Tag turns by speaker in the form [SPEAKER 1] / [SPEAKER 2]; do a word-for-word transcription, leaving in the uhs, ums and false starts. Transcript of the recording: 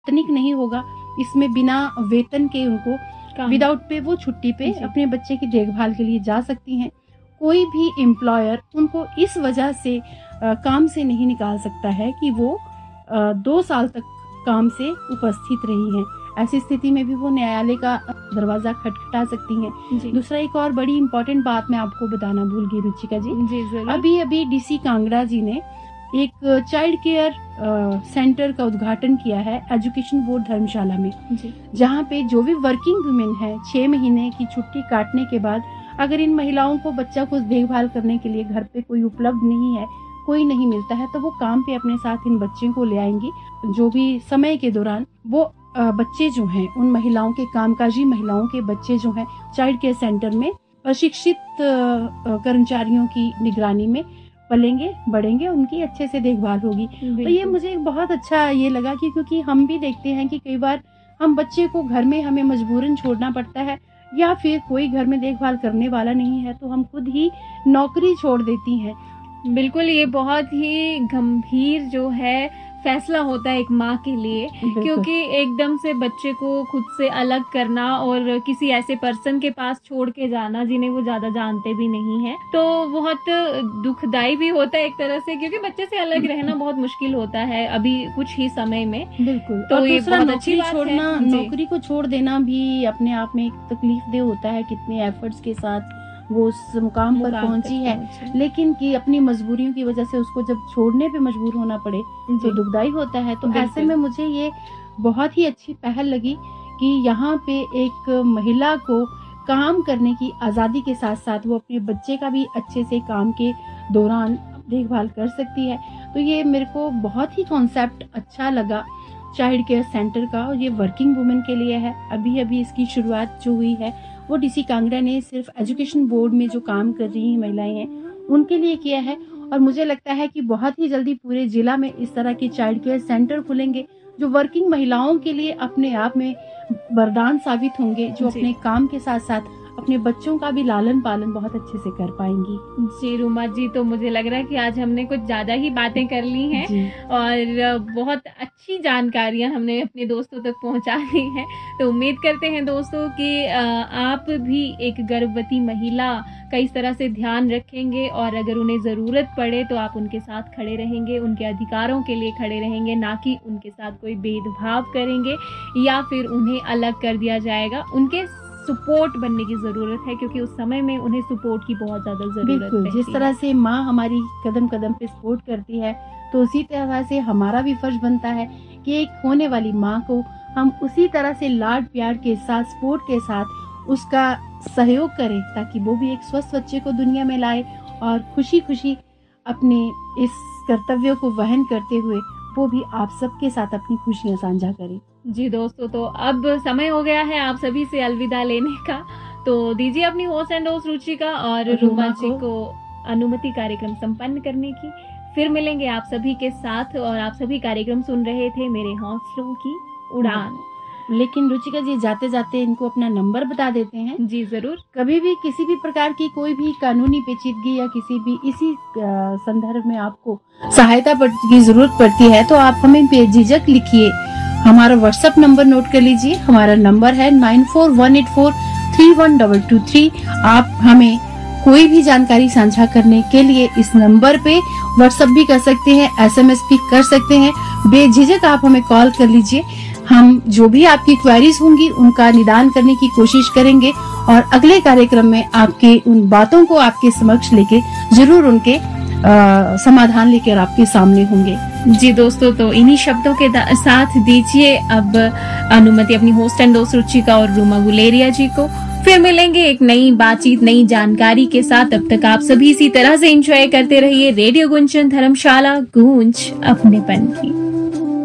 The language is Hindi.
[SPEAKER 1] तनिक नहीं होगा, इसमें बिना वेतन के उनको विदाउट पे वो छुट्टी पे अपने बच्चे की देखभाल के लिए जा सकती हैं। कोई भी एम्प्लॉयर उनको इस वजह से आ, काम से नहीं निकाल सकता है कि वो आ, दो साल तक काम से उपस्थित रही हैं। ऐसी स्थिति में भी वो न्यायालय का दरवाजा खटखटा सकती हैं। दूसरा एक और बड़ी इम्पोर्टेंट बात मैं आपको बताना भूल गई रुचिका जी, जी अभी अभी डीसी कांगड़ा जी ने एक चाइल्ड केयर सेंटर का उद्घाटन किया है एजुकेशन बोर्ड धर्मशाला में, जहाँ पे जो भी वर्किंग वुमेन है छह महीने की छुट्टी काटने के बाद अगर इन महिलाओं को बच्चा को देखभाल करने के लिए घर पे कोई उपलब्ध नहीं है, कोई नहीं मिलता है, तो वो काम पे अपने साथ इन बच्चों को ले आएंगी। जो भी समय के दौरान वो बच्चे जो हैं, उन महिलाओं के कामकाजी महिलाओं के बच्चे जो हैं चाइल्ड केयर सेंटर में प्रशिक्षित कर्मचारियों की निगरानी में पलेंगे बढ़ेंगे, उनकी अच्छे से देखभाल होगी। तो ये मुझे बहुत अच्छा ये लगा कि क्योंकि हम भी देखते हैं कि कई बार हम बच्चे को घर में हमें मजबूरन छोड़ना पड़ता है, या फिर कोई घर में देखभाल करने वाला नहीं है तो हम खुद ही नौकरी छोड़ देती हैं।
[SPEAKER 2] बिल्कुल, ये बहुत ही गंभीर जो है फैसला होता है एक माँ के लिए, क्योंकि एकदम से बच्चे को खुद से अलग करना और किसी ऐसे पर्सन के पास छोड़ के जाना जिन्हें वो ज्यादा जानते भी नहीं है, तो बहुत दुखदाई भी होता है एक तरह से, क्योंकि बच्चे से अलग रहना बहुत मुश्किल होता है अभी कुछ ही समय में।
[SPEAKER 1] बिल्कुल,
[SPEAKER 2] तो ये बहुत अच्छी बात
[SPEAKER 1] छोड़ना है। नौकरी को छोड़ देना भी अपने आप में एक तकलीफ दे होता है, कितने एफर्ट्स के साथ वो उस मुकाम पर पहुंची है, लेकिन कि अपनी मजबूरियों की वजह से उसको जब छोड़ने पे मजबूर होना पड़े तो दुखदाई होता है। तो ऐसे में मुझे ये बहुत ही अच्छी पहल लगी कि यहाँ पे एक महिला को काम करने की आज़ादी के साथ साथ वो अपने बच्चे का भी अच्छे से काम के दौरान देखभाल कर सकती है। तो ये मेरे को बहुत ही कॉन्सेप्ट अच्छा लगा चाइल्ड केयर सेंटर का, और ये वर्किंग वुमेन के लिए है। अभी अभी इसकी शुरुआत जो हुई है वो डीसी कांगड़ा ने सिर्फ एजुकेशन बोर्ड में जो काम कर रही महिलाएं हैं उनके लिए किया है, और मुझे लगता है कि बहुत ही जल्दी पूरे जिला में इस तरह के चाइल्ड केयर सेंटर खुलेंगे जो वर्किंग महिलाओं के लिए अपने आप में वरदान साबित होंगे, जो अपने काम के साथ साथ अपने बच्चों का भी लालन पालन बहुत अच्छे से कर पाएंगी।
[SPEAKER 2] जी रूमा जी, तो मुझे लग रहा है कि आज हमने कुछ ज्यादा ही बातें कर ली हैं और बहुत अच्छी जानकारियां हमने अपने दोस्तों तक पहुंचा दी हैं। तो उम्मीद करते हैं दोस्तों कि आप भी एक गर्भवती महिला का इस तरह से ध्यान रखेंगे, और अगर उन्हें जरूरत पड़े तो आप उनके साथ खड़े रहेंगे, उनके अधिकारों के लिए खड़े रहेंगे, ना कि उनके साथ कोई भेदभाव करेंगे या फिर उन्हें अलग कर दिया जाएगा। उनके सपोर्ट बनने की जरूरत है, क्योंकि उस समय में उन्हें सपोर्ट की बहुत ज्यादा जरूरत है।
[SPEAKER 1] जिस तरह से माँ हमारी कदम कदम पे सपोर्ट करती है, तो उसी तरह से हमारा भी फर्ज बनता है कि एक होने वाली माँ को हम उसी तरह से लाड प्यार के साथ सपोर्ट के साथ उसका सहयोग करें, ताकि वो भी एक स्वस्थ बच्चे को दुनिया में लाए और खुशी खुशी अपने इस कर्तव्य को वहन करते हुए वो भी आप सबके साथ अपनी खुशियां साझा करें।
[SPEAKER 2] जी दोस्तों, तो अब समय हो गया है आप सभी से अलविदा लेने का, तो दीजिए अपनी होस्ट एंड होस्ट रुचिका और रूमा जी को अनुमति कार्यक्रम संपन्न करने की। फिर मिलेंगे आप सभी के साथ, और आप सभी कार्यक्रम सुन रहे थे मेरे हौसलों की उड़ान।
[SPEAKER 1] लेकिन रुचिका जी, जाते जाते इनको अपना नंबर बता देते हैं।
[SPEAKER 2] जी जरूर।
[SPEAKER 1] कभी भी किसी भी प्रकार की कोई भी कानूनी पेचीदगी या किसी भी इसी संदर्भ में आपको सहायता की जरूरत पड़ती है तो आप हमें बेझिझक लिखिए। हमारा व्हाट्सएप नंबर नोट कर लीजिए। हमारा नंबर है nine four one eight four three one double two three. आप हमें कोई भी जानकारी साझा करने के लिए इस नंबर पे व्हाट्सएप भी कर सकते हैं, एसएमएस भी कर सकते हैं। बेझिझक आप हमें कॉल कर लीजिए। हम जो भी आपकी क्वेरीज होंगी उनका निदान करने की कोशिश करेंगे, और अगले कार्यक्रम में आपके उन बातों को आपके समक्ष लेके जरूर उनके आ, समाधान लेकर आपके सामने होंगे।
[SPEAKER 2] जी दोस्तों, तो इन्हीं शब्दों के साथ दीजिए अब अनुमति अपनी होस्ट एंड दोस्त रुचिका और रूमा गुलेरिया जी को। फिर मिलेंगे एक नई बातचीत, नई जानकारी के साथ। तब तक आप सभी इसी तरह से एंजॉय करते रहिए रेडियो गुंजन धर्मशाला, गूंज अपनेपन की।